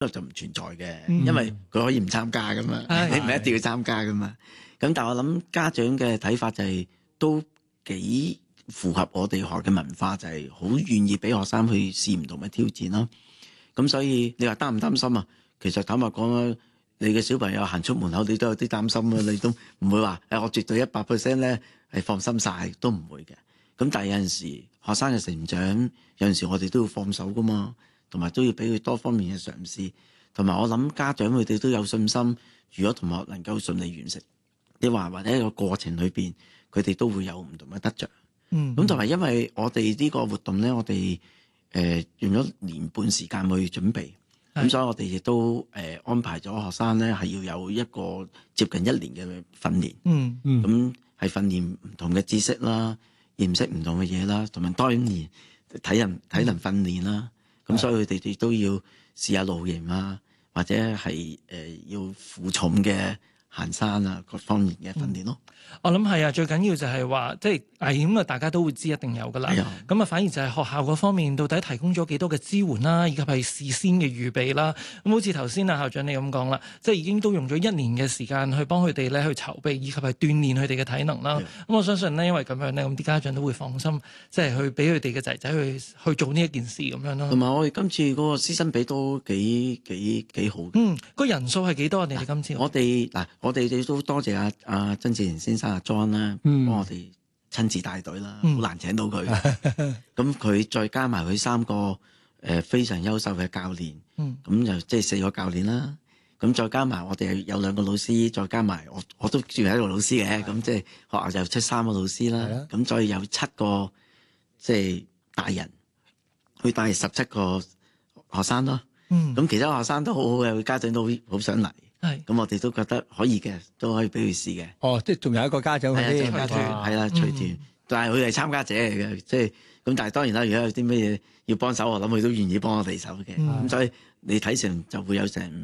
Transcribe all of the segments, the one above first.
就唔存在嘅，因為佢可以唔參加噶嘛，你唔係一定要參加噶嘛。咁但係我諗家長嘅睇法就係都幾符合我哋學校嘅文化，就係好願意俾學生去試唔同嘅挑戰咯。咁所以你話擔唔擔心啊？其實坦白講啦，你嘅小朋友行出門口，你都有啲擔心啊，你都唔會話我絕對100%咧係放心晒，都唔會嘅。咁但係有陣時學生嘅成長，有陣時我哋都要放手噶嘛，同埋都要俾佢多方面嘅嘗試。同埋我諗家長佢哋都有信心，如果同學能夠順利完成，你話或者一個過程裏邊，佢哋都會有唔同嘅得着。咁同埋因為我哋呢個活動咧，我哋用咗年半時間去準備，咁所以我哋亦都安排咗學生咧係要有一個接近1年嘅訓練。咁係訓練唔同嘅知識啦，認識唔同嘅嘢啦，同埋當然體能訓練啦。咁所以佢哋都要試下露營啊，或者係要負重嘅行山啊，各方面嘅訓練咯。 我諗係啊，最緊要就係話即係危險啊，大家都會知一定有噶啦。咁啊，反而就係學校嗰方面到底提供咗幾多嘅支援啦，以及係事先嘅預備啦。咁好似頭先啊校長你咁講啦，即係已經都用咗1年嘅時間去幫佢哋咧去籌備，以及係鍛鍊佢哋嘅體能啦。咁我相信咧，因為咁樣咧，咁啲家長都會放心，即係去俾佢哋嘅仔仔去做呢一件事咁樣咯。 同埋我哋今次嗰個師生比都幾好。 個人數係幾多？你哋今次我哋都多謝阿曾志賢先生阿 John 啦，幫我哋親自帶隊啦，好難請到佢。咁佢再加埋佢3個非常優秀嘅教練，咁就即係4個教練啦。咁再加埋我哋有2個老師，再加埋我都算係一個老師嘅。咁即係學校就出3個老師啦。咁再有7個即係大人去帶17個學生咯。咁其他學生都好好嘅，家長都好想嚟。咁我哋都覺得可以嘅，都可以俾佢試嘅。 即係仲有一個家長係啦，隨團，但係佢係參加者嚟嘅，即係咁。但係當然啦，如果有啲咩嘢要幫手，我諗佢都願意幫我哋手嘅。咁所以你睇成就會有成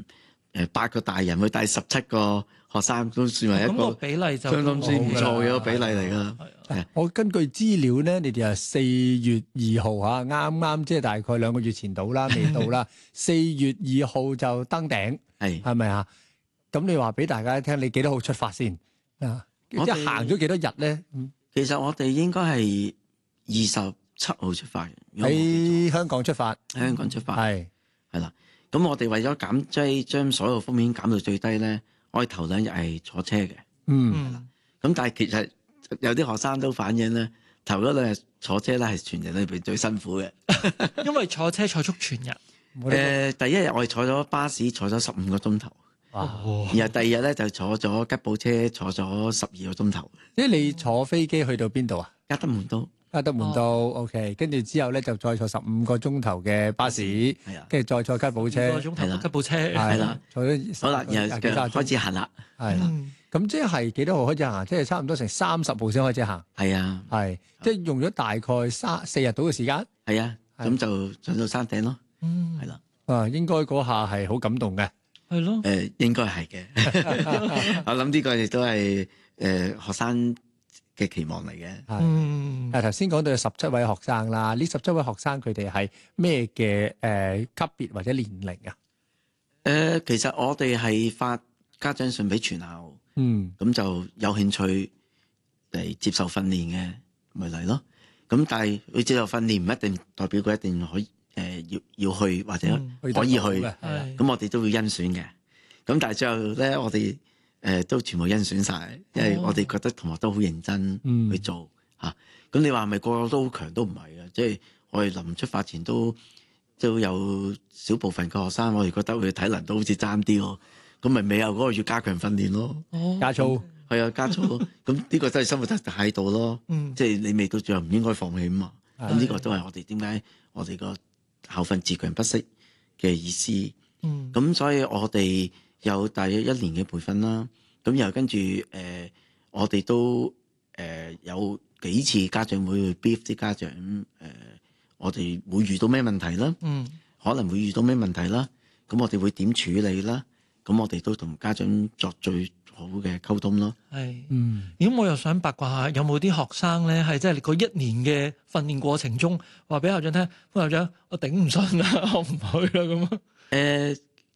8個大人去帶17個學生，都算係一個比例就相當之唔錯嘅一個比例嚟㗎。 我根據資料咧，你哋係4月2號嚇，啱啱即係大概2個月前到啦，未到啦。4月2號就登頂，係咪啊？咁你話俾大家聽，你幾多號出發先啊？即係行咗幾多日咧？ 其實我哋應該係27號出發嘅， 喺香港出發。 香港出發係啦。咁我哋為咗減低將所有風險減到最低咧，我哋頭2日係坐車嘅。咁但係其實有啲學生都反映咧，頭嗰2日坐車咧係全日裏邊最辛苦嘅， 因為坐車坐足全日。 第1日我哋坐咗巴士坐咗15個鐘頭。然後第2日咧就坐咗吉普車坐咗12個鐘頭。 即係你坐飛機去到邊度啊？ 加德滿都 OK， 跟住之後咧就再坐15個鐘頭嘅巴士，跟住再坐吉普車 ，2個鐘頭吉普車係啦。 坐咗好啦，然後開始行啦。 係啦，咁即係幾多號開始行？即係差唔多成30號先開始行。 係啊， 係即係用咗大概4日到嘅時間。 係啊，咁就上到山頂咯。係啦。 應該嗰下係好感動嘅。 係咯。 應該係嘅。我諗呢個亦都係學生嘅期望嚟嘅。 頭先講到有17位學生啦，呢17位學生佢哋係咩嘅級別或者年齡啊？ 其實我哋係發家長信俾全校，咁就有興趣嚟接受訓練嘅咪嚟咯。咁但係佢接受訓練唔一定代表佢一定可以要去或者可以去，咁我哋都會甄選嘅。咁但係最後咧，我哋都全部甄選晒，因為我哋覺得同學都好認真去做嚇。咁你話係咪個個都好強？都唔係嘅，即係我哋臨出發前都有少部分嘅學生，我哋覺得佢體能都好似爭啲咯。咁咪未有嗰個要加強訓練咯， 加操係啊，加操咯。咁呢個都係生活態度咯。即係你未到最後唔應該放棄啊嘛。咁呢個都係我哋點解我哋個校訓自強不息嘅意思。咁所以我哋有大約1年嘅培訓啦。咁然後跟住我哋都有幾次家長會去 brief 啲家長我哋會遇到咩問題啦？可能會遇到咩問題啦？咁我哋會點處理啦？咁我哋都同家長作最好嘅溝通咯。 係，咁我又想八卦下，有冇啲學生咧係即係嗰1年嘅訓練過程中話俾校長聽，副校長我頂唔順啦，我唔去啦咁啊？